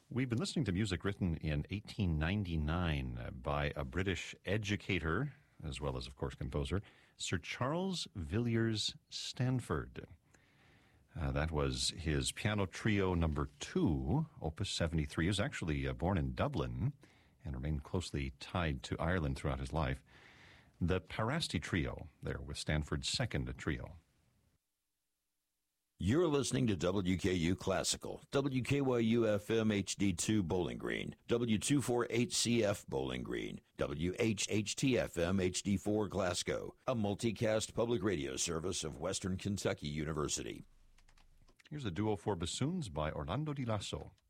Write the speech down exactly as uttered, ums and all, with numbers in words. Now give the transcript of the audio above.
We've been listening to music written in eighteen ninety-nine by a British educator, as well as, of course, composer, Sir Charles Villiers Stanford. Uh, that was his piano trio number two, Opus seventy-three. He was actually uh, born in Dublin and remained closely tied to Ireland throughout his life. The Parasti Trio, there with Stanford's second trio. You're listening to W K U Classical, W K Y U F M H D two Bowling Green, W two forty-eight C F Bowling Green, W H H T F M H D four Glasgow, a multicast public radio service of Western Kentucky University. Here's a duo for bassoons by Orlando Di Lasso.